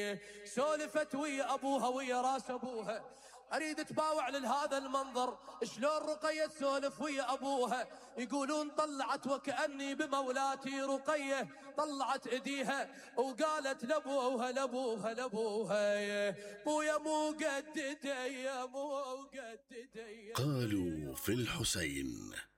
سولفت ويا ابوها ويا راس ابوها، اريد تباوع لهذا المنظر شلون رقية تسولف ويا ابوها. يقولون طلعت وكأني بمولاتي رقية، طلعت ايديها وقالت لابوها لابوها لابوها بويا مو قد دي مو قد دي. قالوا في الحسين.